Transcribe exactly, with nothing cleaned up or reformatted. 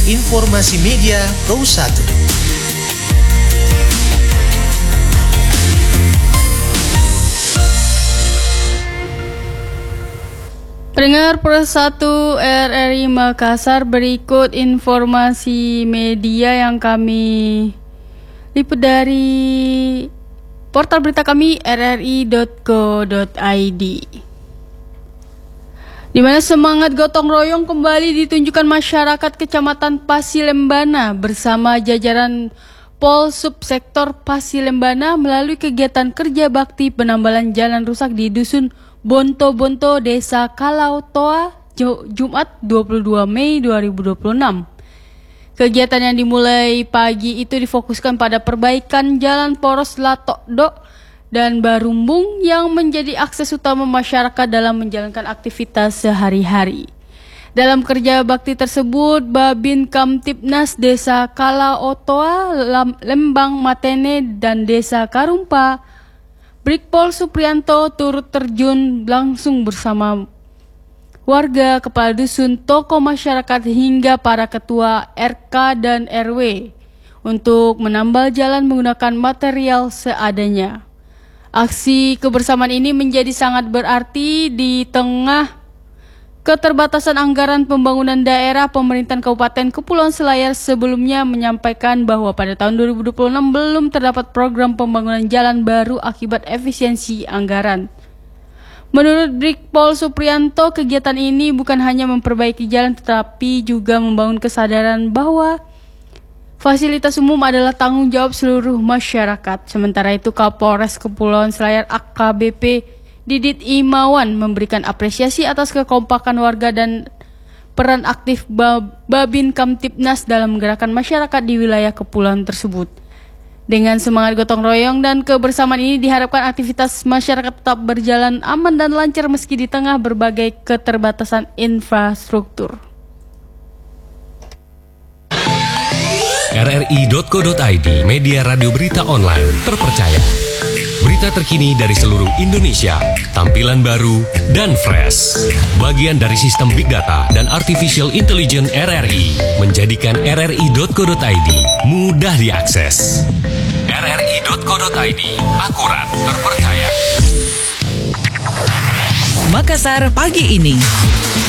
Informasi Media Pro satu. Pendengar Pro satu R R I Makassar, berikut informasi media yang kami liput dari portal berita kami r r i dot co dot i d, di mana semangat gotong royong kembali ditunjukkan masyarakat Kecamatan Pasilembana bersama jajaran Pol Subsektor Pasilembana melalui kegiatan kerja bakti penambalan jalan rusak di Dusun Bonto-Bonto, Desa Kalau Toa, Jumat dua puluh dua Mei dua ribu dua puluh enam. Kegiatan yang dimulai pagi itu difokuskan pada perbaikan jalan poros Latokdo dan Barumbung yang menjadi akses utama masyarakat dalam menjalankan aktivitas sehari-hari. Dalam kerja bakti tersebut, Babin Kamtipnas Desa Kalau Toa, Lembang Matene, dan Desa Karumpa, Brigpol Suprianto turut terjun langsung bersama warga, kepala dusun, tokoh masyarakat hingga para ketua R K dan R W untuk menambal jalan menggunakan material seadanya. Aksi kebersamaan ini menjadi sangat berarti di tengah keterbatasan anggaran pembangunan daerah. Pemerintahan Kabupaten Kepulauan Selayar sebelumnya menyampaikan bahwa pada tahun dua ribu dua puluh enam belum terdapat program pembangunan jalan baru akibat efisiensi anggaran. Menurut Brigpol Suprianto, kegiatan ini bukan hanya memperbaiki jalan tetapi juga membangun kesadaran bahwa fasilitas umum adalah tanggung jawab seluruh masyarakat. Sementara itu, Kapolres Kepulauan Selayar A K B P Didit Imawan memberikan apresiasi atas kekompakan warga dan peran aktif Babin Kamtipnas dalam menggerakkan masyarakat di wilayah kepulauan tersebut. Dengan semangat gotong royong dan kebersamaan ini diharapkan aktivitas masyarakat tetap berjalan aman dan lancar meski di tengah berbagai keterbatasan infrastruktur. r r i dot co dot i d, media radio berita online terpercaya. Berita terkini dari seluruh Indonesia, tampilan baru dan fresh. Bagian dari sistem Big Data dan Artificial Intelligence R R I menjadikan r r i dot co dot i d mudah diakses. r r i dot co dot i d, akurat, terpercaya. Makassar pagi ini.